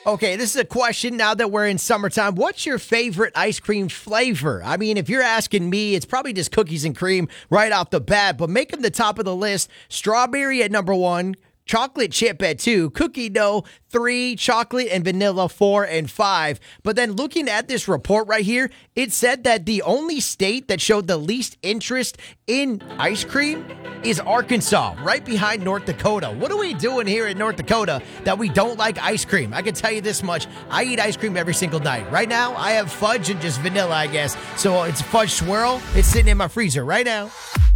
Okay, this is a question now that we're in summertime. What's your favorite ice cream flavor? I mean, if you're asking me, it's probably just cookies and cream right off the bat, but making the top of the list, strawberry at number one, chocolate chip at two, cookie dough three, chocolate and vanilla 4 and 5. But then looking at this report right here, it said that the only state that showed the least interest in ice cream is Arkansas, right behind North Dakota. What are we doing here in North Dakota that we don't like ice cream? I can tell you this much. I eat ice cream every single night. Right now, I have fudge and just vanilla, I guess. So it's a fudge swirl. It's sitting in my freezer right now.